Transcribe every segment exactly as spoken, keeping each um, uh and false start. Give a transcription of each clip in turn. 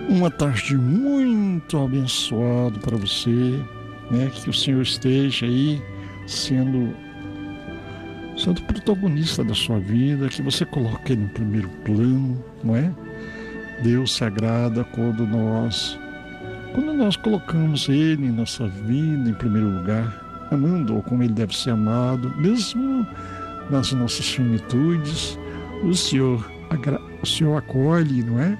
Uma tarde muito abençoada para você, né? Que o Senhor esteja aí sendo, sendo protagonista da sua vida, que você coloque Ele em primeiro plano, não é? Deus se agrada quando nós, quando nós colocamos Ele em nossa vida em primeiro lugar, amando-o como Ele deve ser amado, mesmo nas nossas finitudes, o Senhor, o Senhor acolhe, não é?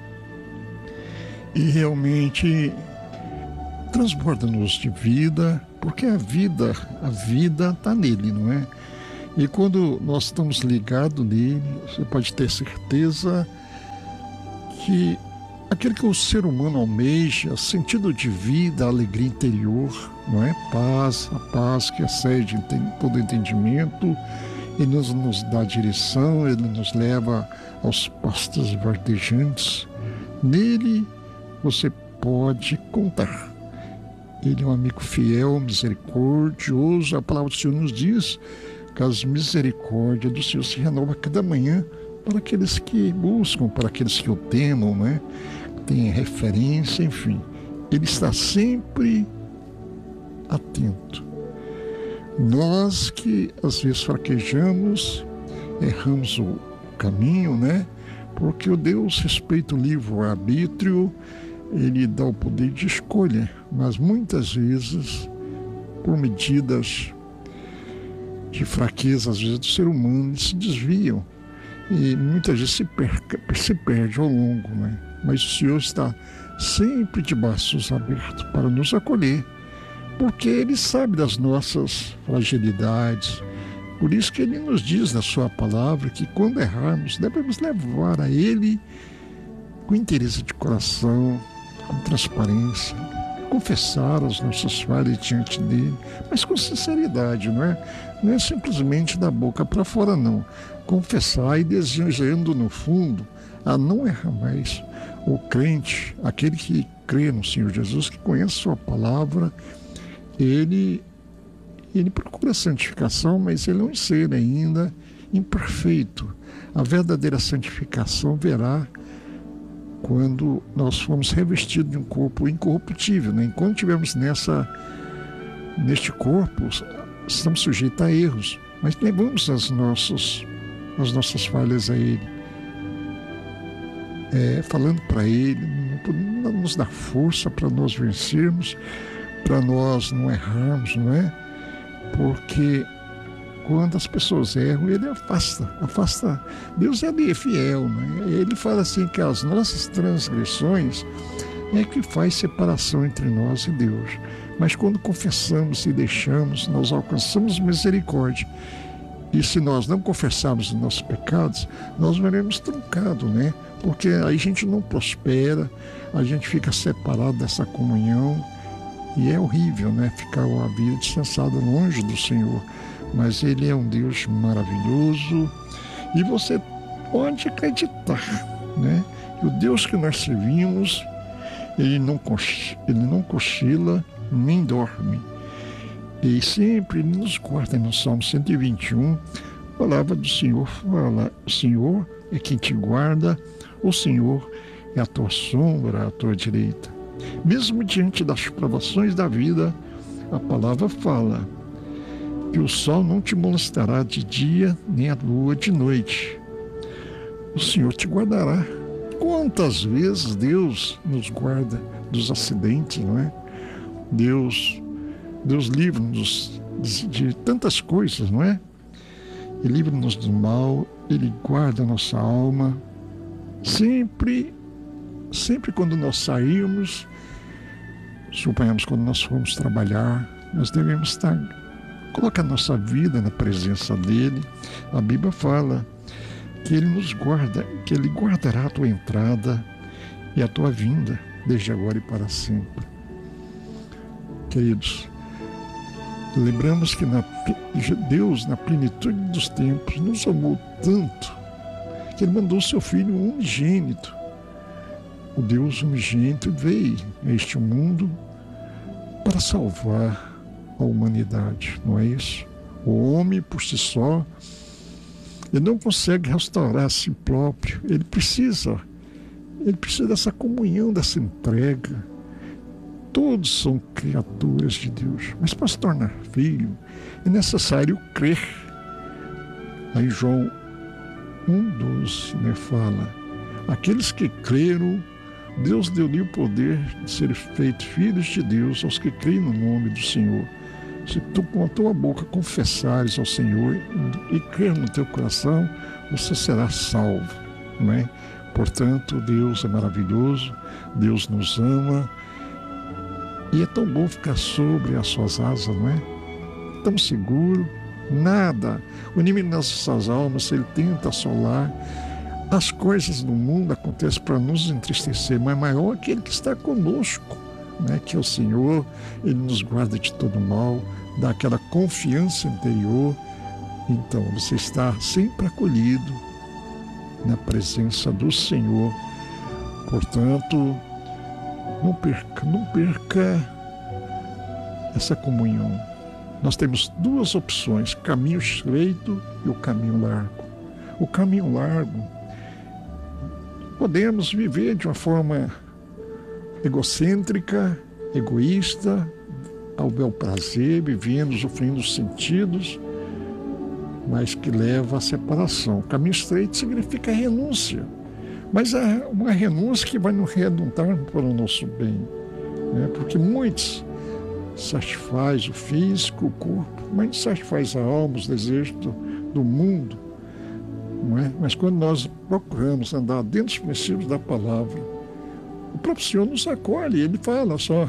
E realmente transborda-nos de vida, porque a vida, a vida está nele, não é? E quando nós estamos ligados nele, você pode ter certeza que aquilo que o ser humano almeja, sentido de vida, alegria interior, não é? Paz, a paz que excede todo entendimento, ele nos, nos dá direção, ele nos leva aos pastos verdejantes. Nele você pode contar. Ele é um amigo fiel, misericordioso. A palavra do Senhor nos diz que as misericórdias do Senhor se renovam cada manhã para aqueles que buscam, para aqueles que o temam, né? Tem referência, enfim. Ele está sempre atento. Nós que às vezes fraquejamos, erramos o caminho, né? Porque o Deus respeita o livre-arbítrio, ele dá o poder de escolha, mas muitas vezes, por medidas de fraqueza, às vezes, do ser humano, eles se desviam e muitas vezes se, perca, se perde ao longo, né? Mas o Senhor está sempre de braços abertos para nos acolher, porque Ele sabe das nossas fragilidades. Por isso que Ele nos diz na sua palavra que quando errarmos, devemos levar a Ele com interesse de coração, com transparência, confessar as nossas falhas diante dele, mas com sinceridade, não é? Não é simplesmente da boca para fora, não. Confessar e desejando no fundo a não errar mais. O crente, aquele que crê no Senhor Jesus, que conhece sua palavra, ele, ele procura santificação, mas ele é um ser ainda imperfeito. A verdadeira santificação verá quando nós fomos revestidos de um corpo incorruptível, né? Enquanto estivermos nessa, neste corpo, estamos sujeitos a erros, mas levamos as nossas, as nossas falhas a Ele, é, falando para Ele, não nos dá força para nós vencermos, para nós não errarmos, não é? Porque quando as pessoas erram, Ele afasta, afasta. Deus ele é fiel, né? Ele fala assim que as nossas transgressões é que faz separação entre nós e Deus. Mas quando confessamos e deixamos, nós alcançamos misericórdia. E se nós não confessarmos os nossos pecados, nós veremos truncado, né? Porque aí a gente não prospera, a gente fica separado dessa comunhão. E é horrível, né? Ficar a vida distanciada longe do Senhor. Mas Ele é um Deus maravilhoso e você pode acreditar, né? Que o Deus que nós servimos, Ele não, cochila, ele não cochila nem dorme. E sempre Ele nos guarda. No Salmo cento e vinte e um, a palavra do Senhor fala: o Senhor é quem te guarda, o Senhor é a tua sombra à tua direita. Mesmo diante das provações da vida, a palavra fala que o sol não te molestará de dia, nem a lua de noite. O Senhor te guardará. Quantas vezes Deus nos guarda dos acidentes, não é? Deus, Deus livra-nos de, de tantas coisas, não é? Ele livra-nos do mal, Ele guarda a nossa alma. Sempre, sempre quando nós sairmos, suponhamos quando nós formos trabalhar, nós devemos estar colocar nossa vida na presença dele. A Bíblia fala que ele nos guarda, que ele guardará a tua entrada e a tua vinda, desde agora e para sempre. Queridos, lembramos que na, Deus, na plenitude dos tempos, nos amou tanto que Ele mandou o seu Filho unigênito. O Deus unigênito veio a este mundo para salvar a humanidade, não é isso? O homem por si só, ele não consegue restaurar a si próprio, ele precisa Ele precisa dessa comunhão, dessa entrega. Todos são criaturas de Deus, mas para se tornar filho é necessário crer. Aí João um, doze, né, fala: aqueles que creram, Deus deu-lhe o poder de serem feitos filhos de Deus aos que creem no nome do Senhor. Se tu com a tua boca confessares ao Senhor e crer no teu coração, você será salvo, não é? Portanto, Deus é maravilhoso, Deus nos ama, e é tão bom ficar sobre as suas asas, não é? Tão seguro, nada. O inimigo das nossas almas, ele tenta assolar. As coisas do mundo acontecem para nos entristecer, mas maior aquele que está conosco, né? Que é o Senhor. Ele nos guarda de todo mal, dá aquela confiança interior. Então, você está sempre acolhido na presença do Senhor. Portanto, não perca, não perca essa comunhão. Nós temos duas opções: caminho estreito e o caminho largo. O caminho largo, podemos viver de uma forma egocêntrica, egoísta, ao bel prazer, vivendo, usufruindo os sentidos, mas que leva à separação. O caminho estreito significa renúncia, mas é uma renúncia que vai nos redundar para o nosso bem, né? Porque muitos satisfaz o físico, o corpo, mas não satisfaz a alma, os desejos do, do mundo, não é? Mas quando nós procuramos andar dentro dos princípios da palavra, o próprio Senhor nos acolhe. Ele fala só: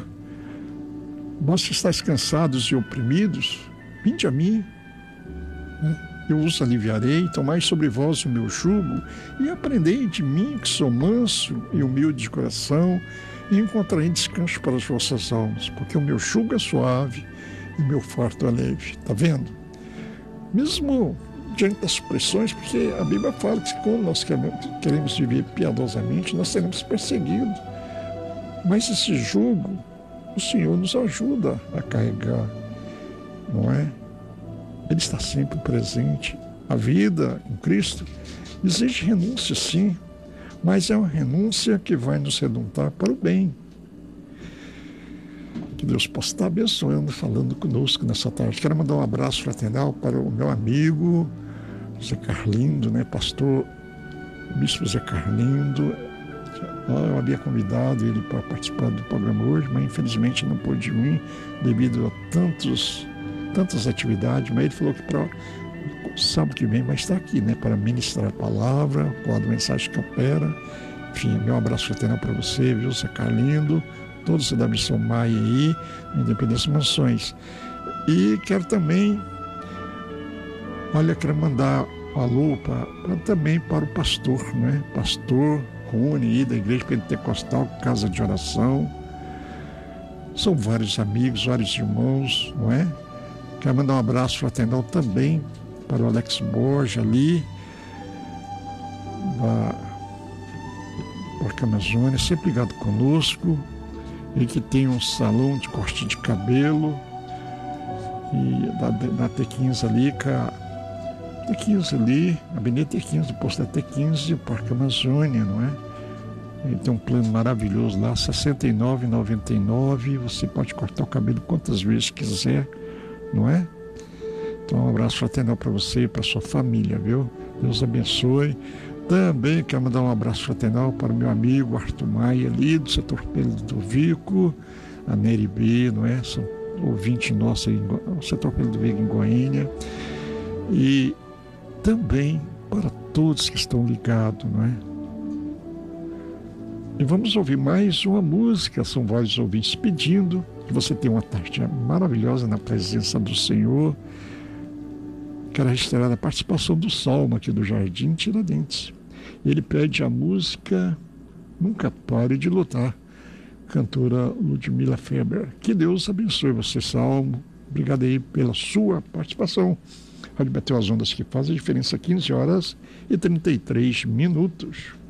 vós que estáis cansados e oprimidos, vinde a mim, né? Eu os aliviarei. Tomai sobre vós o meu jugo e aprendei de mim, que sou manso e humilde de coração, e encontrarei descanso para as vossas almas, porque o meu jugo é suave e o meu fardo é leve. Está vendo? Mesmo diante das pressões, porque a Bíblia fala que quando nós queremos viver piedosamente, nós seremos perseguidos. Mas esse jugo, o Senhor nos ajuda a carregar, não é? Ele está sempre presente. A vida em Cristo exige renúncia, sim, mas é uma renúncia que vai nos redundar para o bem. Que Deus possa estar abençoando, falando conosco nessa tarde. Quero mandar um abraço fraternal para o meu amigo Zé Carlindo, né? Pastor Bispo Zé Carlindo. Eu havia convidado ele para participar do programa hoje, mas infelizmente não pôde vir devido a tantos, tantas atividades. Mas ele falou que para sábado que vem vai estar aqui, né? Para ministrar a palavra, com a mensagem que opera. Enfim, meu abraço fraternal para você, viu, Zé Carlindo, todos da Missão Maia aí, Independência Mansões. E quero também, olha, quero mandar um alô pra, pra, também para o pastor, né? Pastor Rony, aí, da Igreja Pentecostal, Casa de Oração. São vários amigos, vários irmãos, não é? Quero mandar um abraço fraternal também para o Alex Borges ali, da Porca Amazônia, sempre ligado conosco. Ele que tem um salão de corte de cabelo, e da, da T quinze ali, com a T quinze ali, a Avenida T quinze, do posto da T quinze, o Parque Amazônia, não é? Ele tem um plano maravilhoso lá, sessenta e nove reais e noventa e nove centavos, você pode cortar o cabelo quantas vezes quiser, não é? Então, um abraço fraternal para você e para sua família, viu? Deus abençoe. Também quero mandar um abraço fraternal para o meu amigo Arthur Maia, ali do setor Pedro do Vico, a Nery B, não é? São ouvinte nossa aí, o setor Pedro do Vico em Goiânia. E também para todos que estão ligados, não é? E vamos ouvir mais uma música, são vários ouvintes pedindo que você tenha uma tarde maravilhosa na presença do Senhor. Quero registrar a participação do Salmo aqui do Jardim Tiradentes. Ele pede a música Nunca Pare de Lutar, cantora Ludmila Feber. Que Deus abençoe você, Salmo. Obrigado aí pela sua participação. Rádio Bateu as Ondas, que faz a diferença, quinze horas e trinta e três minutos.